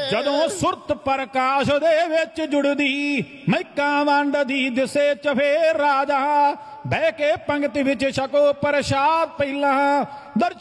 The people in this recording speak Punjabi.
ਜਦੋਂ ਸੁਰਤ ਪ੍ਰਕਾਸ਼ ਦੇ ਵਿੱਚ ਜੁੜਦੀ ਮਹਿਕਾਂ ਵੰਡਦੀ ਦਿਸੇ ਚਫੇ ਰਾਜਾ ਬਹਿ ਕੇ ਪੰਗਤ ਵਿੱਚ ਛਕੋ ਪ੍ਰਸ਼ਾਦ ਪਹਿਲਾਂ